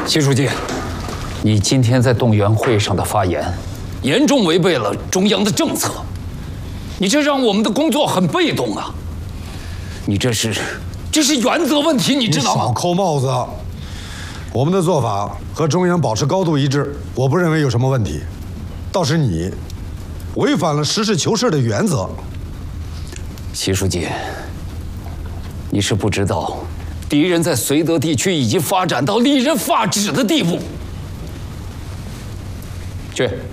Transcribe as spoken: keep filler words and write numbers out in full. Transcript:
习书记，你今天在动员会上的发言，严重违背了中央的政策，你这让我们的工作很被动啊！你这是，这是原则问题，你知道吗？ 你少扣帽子。我们的做法和中央保持高度一致，我不认为有什么问题。倒是你，违反了实事求是的原则。 习书记，你是不知道，敌人在绥德地区已经发展到令人发指的地步。去。